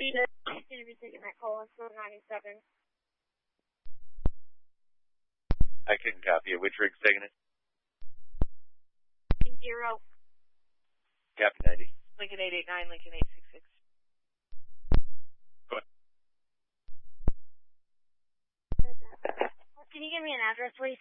Going to be taking that call on 497. I couldn't copy it. Which rig's taking it? 0. Copy 90. Lincoln 889, Lincoln 866. Go ahead. Can you give me an address, please?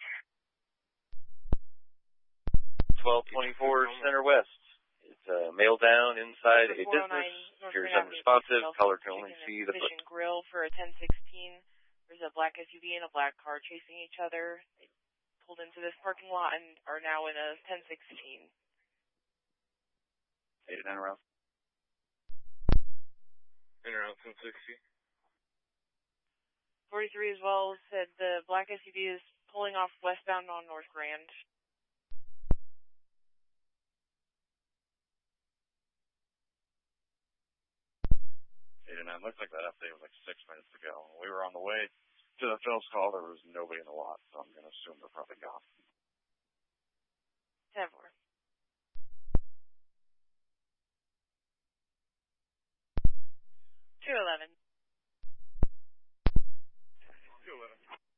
1224 Center West. It's mail down inside a business. Appears unresponsive. Caller can only see the foot. Grill for a 1016. There's a black SUV and a black car chasing each other. They pulled into this parking lot and are now in a 1016. 89 around. In around 1060. 43 as well said the black SUV is pulling off westbound on North Grand. 89. Looks like that update was like 6 minutes ago. We were on the way to the Phil's call. There was nobody in the lot, so I'm going to assume they're probably gone. 10-4. 211. 211.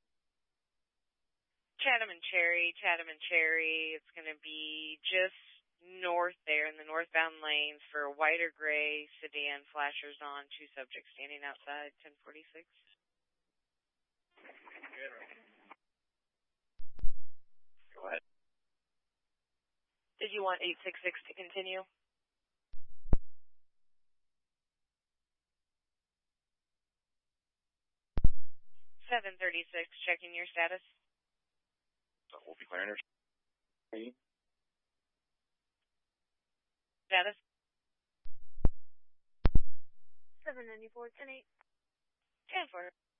Chatham and Cherry. It's going to be just north there in the northbound lanes for white or gray sedan, flashers on, 2 subjects standing outside, 1046. Go ahead. Did you want 866 to continue? $736, checking your status. So we'll be clearing her. Status? 794, 10-8. 10-4.